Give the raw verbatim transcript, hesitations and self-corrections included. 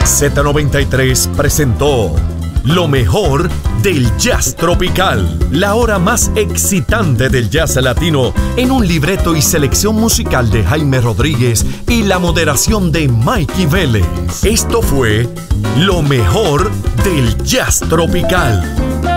Z noventa y tres presentó lo mejor del jazz tropical, la hora más excitante del jazz latino, en un libreto y selección musical de Jaime Rodríguez y la moderación de Mikey Vélez. Esto fue lo mejor del jazz tropical.